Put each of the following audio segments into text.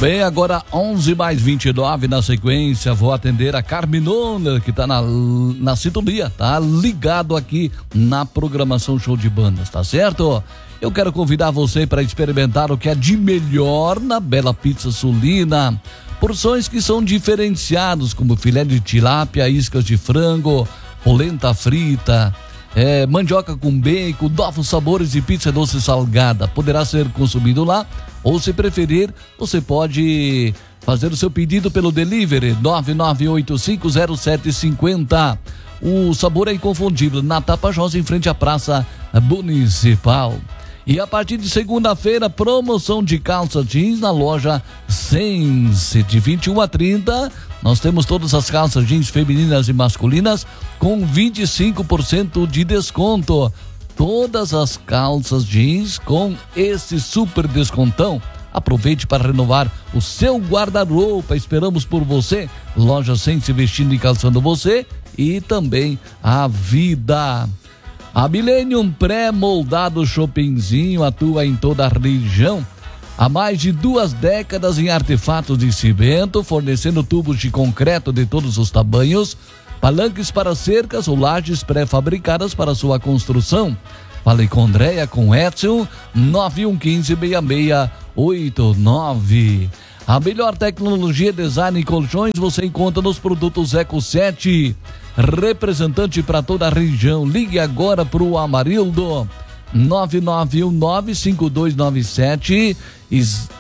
Bem, agora 11:29 na sequência, vou atender a Carminona, que tá na sintonia, tá ligado aqui na programação Show de Bandas, tá certo? Eu quero convidar você para experimentar o que é de melhor na Bela Pizza Sulina. Porções que são diferenciados, como filé de tilápia, iscas de frango, polenta frita, mandioca com bacon, novos sabores de pizza doce salgada. Poderá ser consumido lá, ou se preferir, você pode fazer o seu pedido pelo delivery 99850-750. O sabor é inconfundível, na Tapajós, em frente à Praça Municipal. E a partir de segunda-feira, promoção de calça jeans na loja Sense, de 21 a 30. Nós temos todas as calças jeans femininas e masculinas com 25% de desconto. Todas as calças jeans com esse super descontão. Aproveite para renovar o seu guarda-roupa. Esperamos por você. Loja Sense, vestindo e calçando você e também a vida. A Millennium Pré-Moldado Shoppingzinho atua em toda a região há mais de 2 décadas em artefatos de cimento, fornecendo tubos de concreto de todos os tamanhos, palanques para cercas ou lajes pré-fabricadas para sua construção. Fale com Andréia, com Edson, 9115-6689. A melhor tecnologia, design e colchões você encontra nos produtos Eco7. Representante para toda a região. Ligue agora para o Amarildo 9919-5297 e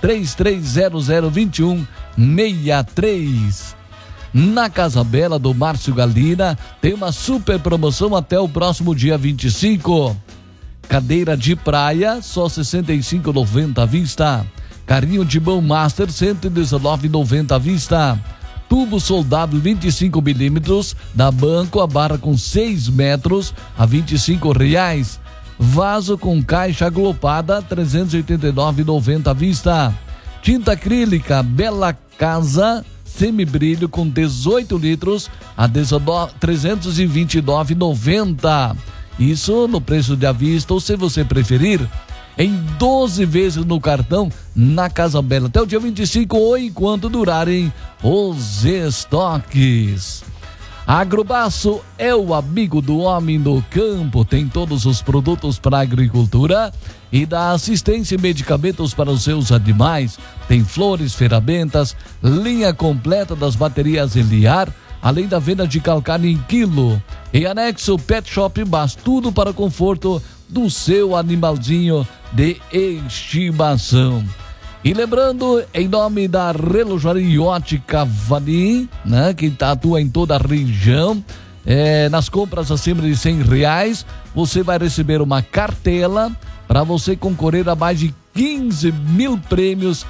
33002163. Na Casa Bela do Márcio Galina tem uma super promoção até o próximo dia 25. Cadeira de praia só R$ 65,90 à vista. Carrinho de mão Master R$ 119,90 à vista. Tubo soldado 25 milímetros da Banco, a barra com 6 metros a R$ 25,00. Vaso com caixa aglopada R$ 389,90 à vista. Tinta acrílica Bela Casa semibrilho com 18 litros a R$ 329,90. Isso no preço de à vista, ou se você preferir, em 12 vezes no cartão na Casa Bela até o dia 25 ou enquanto durarem os estoques. Agrobaço é o amigo do homem do campo, tem todos os produtos para a agricultura e dá assistência e medicamentos para os seus animais. Tem flores, ferramentas, linha completa das baterias Eliar, além da venda de calcário em quilo. Em anexo, Pet Shop Bas, tudo para o conforto do seu animalzinho de estimação. E lembrando, em nome da Relojaria Ótica Vanim, né, que atua em toda a região, nas compras acima de R$100, você vai receber uma cartela para você concorrer a mais de 15 mil prêmios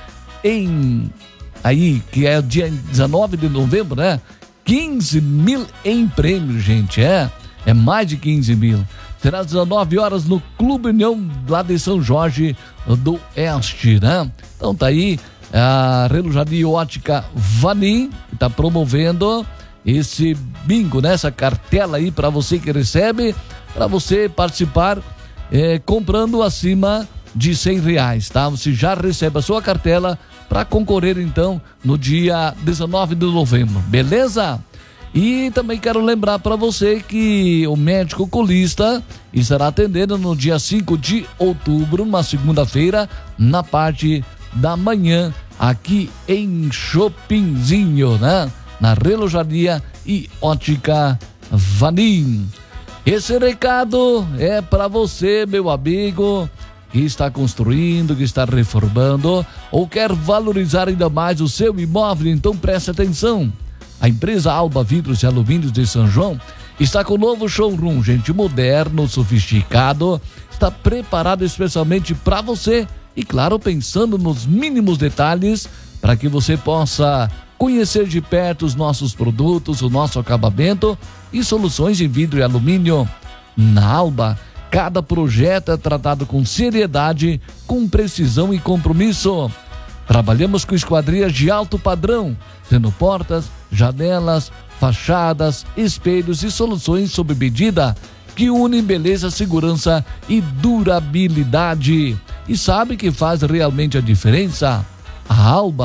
que é o dia 19 de novembro, né? 15 mil em prêmios, gente, é mais de 15 mil. Será às 19 horas no Clube União, lá de São Jorge do Oeste, né? Então tá aí a Relojaria Ótica Vanim, que tá promovendo esse bingo, né? Essa cartela aí para você que recebe, para você participar comprando acima de R$100, tá? Você já recebe a sua cartela para concorrer então no dia 19 de novembro, beleza? E também quero lembrar para você que o médico oculista estará atendendo no dia 5 de outubro, uma segunda-feira, na parte da manhã, aqui em Shoppingzinho, né? Na Relojaria e Ótica Vanim. Esse recado é para você, meu amigo, que está construindo, que está reformando ou quer valorizar ainda mais o seu imóvel, então preste atenção. A empresa Alba Vidros e Alumínios de São João está com um novo showroom, gente, moderno, sofisticado, está preparado especialmente para você e, claro, pensando nos mínimos detalhes para que você possa conhecer de perto os nossos produtos, o nosso acabamento e soluções em vidro e alumínio. Na Alba, cada projeto é tratado com seriedade, com precisão e compromisso. Trabalhamos com esquadrias de alto padrão, sendo portas, janelas, fachadas, espelhos e soluções sob medida que unem beleza, segurança e durabilidade. E sabe que faz realmente a diferença? A Alba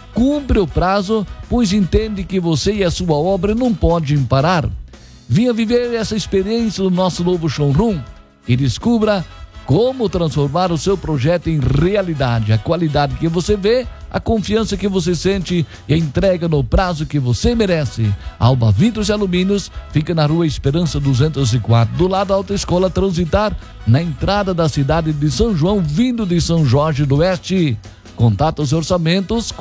cumpre o prazo, pois entende que você e a sua obra não podem parar. Venha viver essa experiência no nosso novo showroom e descubra como transformar o seu projeto em realidade. A qualidade que você vê, a confiança que você sente e a entrega no prazo que você merece. Alba Vidros e Alumínios fica na Rua Esperança 204, do lado da Autoescola Transitar, na entrada da cidade de São João, vindo de São Jorge do Oeste. Contatos e orçamentos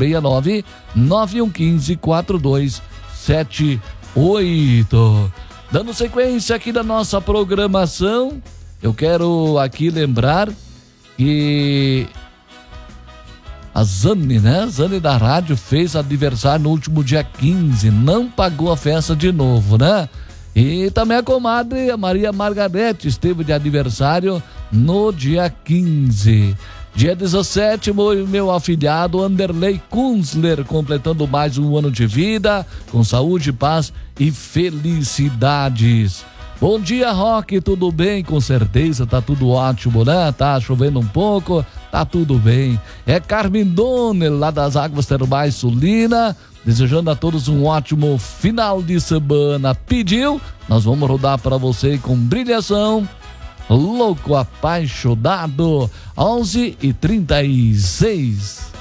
469-9115-4278. Dando sequência aqui da nossa programação, eu quero aqui lembrar que a Zane, né? Zane da rádio fez aniversário no último dia 15, não pagou a festa de novo, né? E também a comadre a Maria Margarete esteve de aniversário no dia 15. Dia 17, meu afilhado Anderley Kunzler, completando mais um ano de vida, com saúde, paz e felicidades. Bom dia, Roque, tudo bem? Com certeza, tá tudo ótimo, né? Tá chovendo um pouco, tá tudo bem. É Carmen Donner, lá das Águas Termais Sulina, desejando a todos um ótimo final de semana. Pediu, nós vamos rodar para você com brilhação. Louco Apaixonado, 11h36.